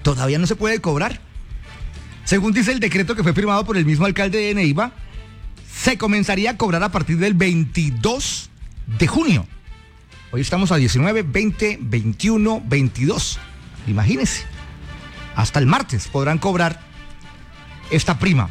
todavía no se puede cobrar. Según dice el decreto que fue firmado por el mismo alcalde de Neiva, se comenzaría a cobrar a partir del 22 de junio. Hoy estamos a 19, 20, 21, 22. Imagínense. Hasta el martes podrán cobrar esta prima.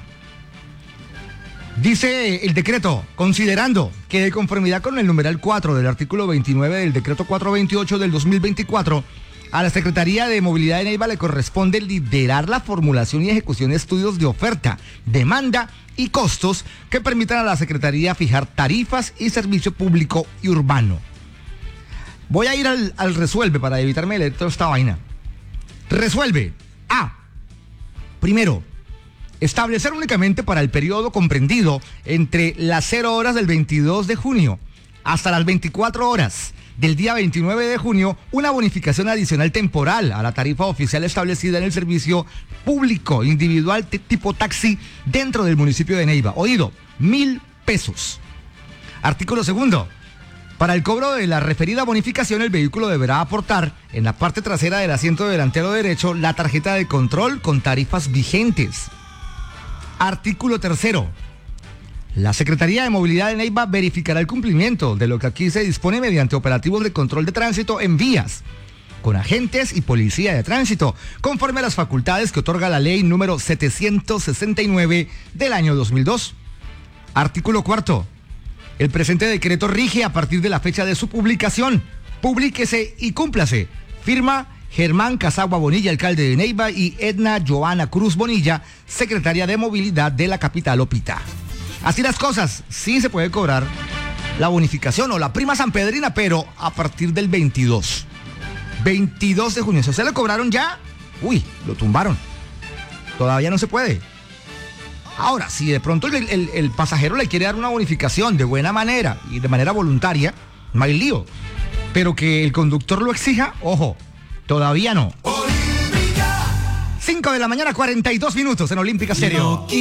Dice el decreto, considerando que de conformidad con el numeral 4 del artículo 29 del decreto 428 del 2024, a la Secretaría de Movilidad de Neiva le corresponde liderar la formulación y ejecución de estudios de oferta, demanda y costos que permitan a la Secretaría fijar tarifas y servicio público y urbano. Voy a ir al resuelve para evitarme leer toda esta vaina. Resuelve. A. Primero, establecer únicamente para el periodo comprendido entre las 0 horas del 22 de junio hasta las 24 horas del día 29 de junio una bonificación adicional temporal a la tarifa oficial establecida en el servicio público individual tipo taxi dentro del municipio de Neiva. Oído, 1.000 pesos. Artículo segundo. Para el cobro de la referida bonificación, el vehículo deberá aportar en la parte trasera del asiento delantero derecho la tarjeta de control con tarifas vigentes. Artículo tercero. La Secretaría de Movilidad de Neiva verificará el cumplimiento de lo que aquí se dispone mediante operativos de control de tránsito en vías, con agentes y policía de tránsito, conforme a las facultades que otorga la ley número 769 del año 2002. Artículo cuarto. El presente decreto rige a partir de la fecha de su publicación. Publíquese y cúmplase. Firma Germán Casagua Bonilla, alcalde de Neiva, y Edna Joana Cruz Bonilla, secretaria de Movilidad de la capital Opita. Así las cosas, sí se puede cobrar la bonificación o la prima sanpedrina, pero a partir del 22 de junio. Si se lo cobraron ya, lo tumbaron. Todavía no se puede. Ahora, si de pronto el pasajero le quiere dar una bonificación de buena manera y de manera voluntaria, no hay lío. Pero que el conductor lo exija, ojo, todavía no. 5 de la mañana, 42 minutos en Olímpica Stereo.